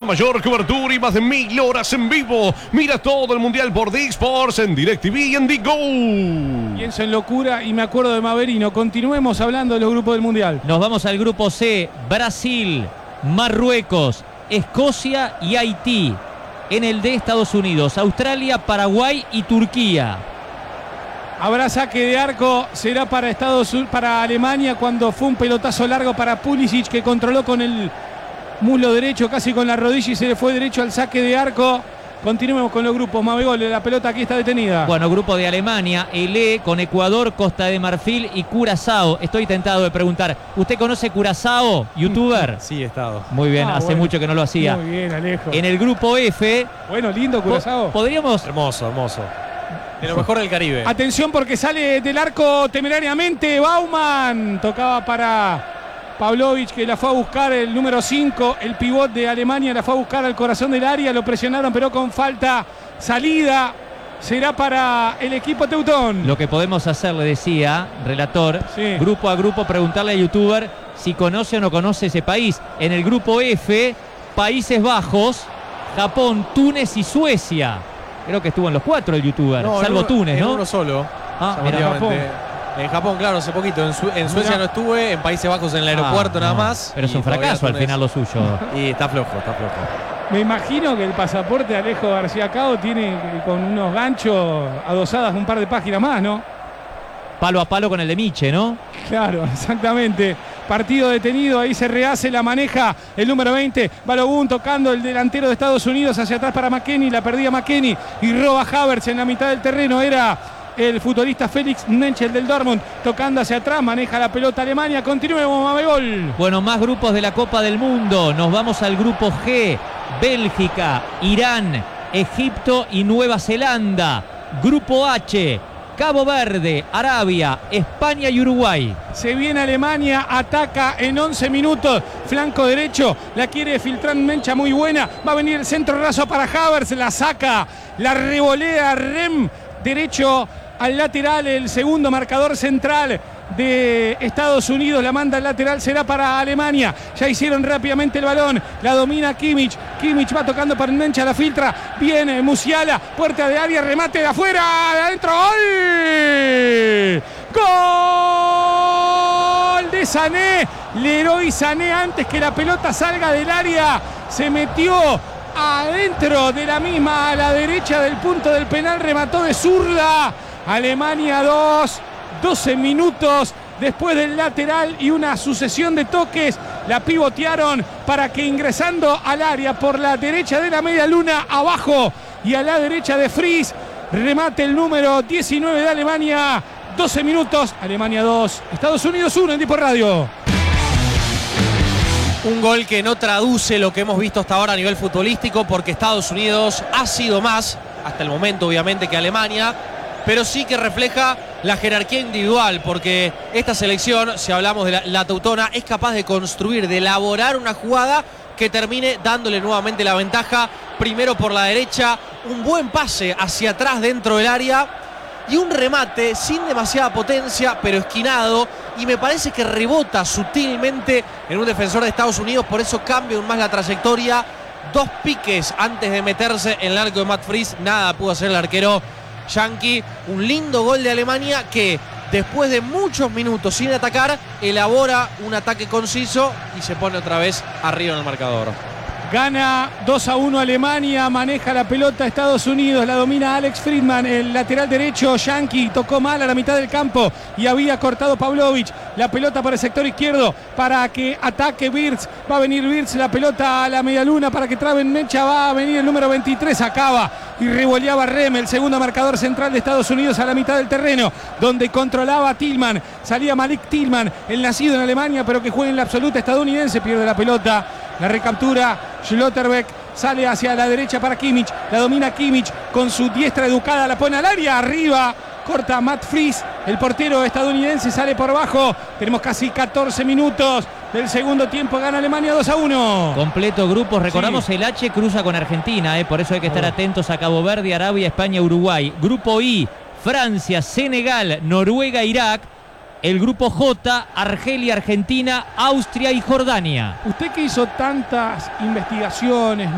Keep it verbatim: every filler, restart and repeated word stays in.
mayor cobertura y más de mil horas en vivo. Mira todo el Mundial por D Sports en DirecTV y en Digo. Pienso en locura y me acuerdo de Maverino. Continuemos hablando de los grupos del Mundial. Nos vamos al grupo C. Brasil, Marruecos, Escocia y Haití. En el D, Estados Unidos, Australia, Paraguay y Turquía. Habrá saque de arco, será para Estados para Alemania cuando fue un pelotazo largo para Pulisic, que controló con el muslo derecho, casi con la rodilla, y se le fue derecho al saque de arco. Continuemos con los grupos. Mabegol, la pelota aquí está detenida. Bueno, grupo de Alemania, el E, con Ecuador, Costa de Marfil y Curazao. Estoy tentado de preguntar, ¿usted conoce Curazao, youtuber? Sí, he estado. Muy bien, Ah, hace bueno. mucho que no lo hacía. Muy bien, Alejo. En el grupo F, Bueno, lindo Curazao. podríamos... Hermoso, hermoso. De lo mejor del Caribe. Atención porque sale del arco temerariamente Bauman. Tocaba para Pavlovic, que la fue a buscar el número cinco, el pivot de Alemania, la fue a buscar al corazón del área. Lo presionaron pero con falta. Salida será para el equipo teutón. Lo que podemos hacer, le decía, relator, Sí. grupo a grupo, preguntarle a youtuber si conoce o no conoce ese país. En el grupo F, Países Bajos, Japón, Túnez y Suecia. Creo que estuvo en los cuatro el youtuber, No, salvo en uno, Túnez, en ¿no? uno solo. Ah, mira, llamativamente. En Japón, claro, hace poquito. En, Su en Suecia Mirá. no estuve, en Países Bajos en el aeropuerto Ah, nada no. más. Pero es y un todavía fracaso al Túnez. final lo suyo. Y está flojo, está flojo. Me imagino que el pasaporte de Alejo García Cao tiene con unos ganchos adosadas un par de páginas más, ¿no? Palo a palo con el de Miche, ¿no? Claro, exactamente. Partido detenido, ahí se rehace, la maneja el número veinte, Balogun tocando el delantero de Estados Unidos hacia atrás para McKennie, la perdía McKennie y roba Havertz en la mitad del terreno. Era el futbolista Félix Menchel del Dortmund tocando hacia atrás, maneja la pelota Alemania. Continuemos, Mabegol. Bueno, más grupos de la Copa del Mundo. Nos vamos al grupo G. Bélgica, Irán, Egipto y Nueva Zelanda. Grupo H. Cabo Verde, Arabia, España y Uruguay. Se viene Alemania, ataca en once minutos, flanco derecho, la quiere filtrar Mencha, muy buena, va a venir el centro raso para Havertz, la saca, la revolea Rem, derecho al lateral, el segundo marcador central de Estados Unidos, la manda al lateral, será para Alemania. Ya hicieron rápidamente el balón, la domina Kimmich, Kimmich va tocando para Mencha, la filtra, viene Musiala, puerta de área, remate de afuera, de adentro, ¡gol! ¡Gol de Sané! Leroy Sané, antes que la pelota salga del área, se metió adentro de la misma, a la derecha del punto del penal, remató de zurda. Alemania dos, doce minutos después del lateral y una sucesión de toques. La pivotearon para que ingresando al área por la derecha de la media luna, abajo y a la derecha de Fries, remate el número diecinueve de Alemania. doce minutos, Alemania dos, Estados Unidos uno en Tipo Radio. Un gol que no traduce lo que hemos visto hasta ahora a nivel futbolístico, porque Estados Unidos ha sido más, hasta el momento obviamente, que Alemania, pero sí que refleja la jerarquía individual, porque esta selección, si hablamos de la, la teutona, es capaz de construir, de elaborar una jugada que termine dándole nuevamente la ventaja, primero por la derecha, un buen pase hacia atrás dentro del área y un remate sin demasiada potencia, pero esquinado, y me parece que rebota sutilmente en un defensor de Estados Unidos, por eso cambia aún más la trayectoria. Dos piques antes de meterse en el arco de Matt Fries, nada pudo hacer el arquero yanqui. Un lindo gol de Alemania que después de muchos minutos sin atacar, elabora un ataque conciso y se pone otra vez arriba en el marcador. Gana dos a uno Alemania, maneja la pelota Estados Unidos, la domina Alex Friedman, el lateral derecho yanqui tocó mal a la mitad del campo y había cortado Pavlovic. La pelota para el sector izquierdo para que ataque Wirtz, va a venir Wirtz, la pelota a la medialuna para que traben Mecha, va a venir el número veintitrés, acaba y revoleaba Rem, el segundo marcador central de Estados Unidos a la mitad del terreno, donde controlaba Tillman, salía Malik Tillman, el nacido en Alemania pero que juega en la absoluta estadounidense, pierde la pelota, la recaptura Schlotterbeck, sale hacia la derecha para Kimmich, la domina Kimmich con su diestra educada, la pone al área, arriba, corta Matt Fries, el portero estadounidense sale por abajo, tenemos casi catorce minutos del segundo tiempo, gana Alemania dos a uno. Completo grupos, recordamos Sí. el H cruza con Argentina, eh, por eso hay que estar Oh. atentos a Cabo Verde, Arabia, España, Uruguay. Grupo I, Francia, Senegal, Noruega, Irak. El grupo J, Argelia, Argentina, Austria y Jordania. Usted que hizo tantas investigaciones,